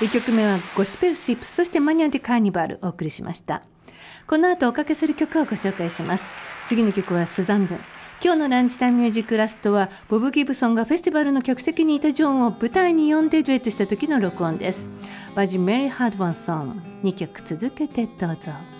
1曲目はゴスペルシップ、そしてマニア・デ・カーニバルお送りしました。この後おかけする曲をご紹介します。次の曲はスザンヌ。今日のランチタイムミュージックラストはボブ・ギブソンがフェスティバルの客席にいたジョンを舞台に呼んでデュエットした時の録音です。バージン・メリー・ハード・ワン・ソング、2曲続けてどうぞ。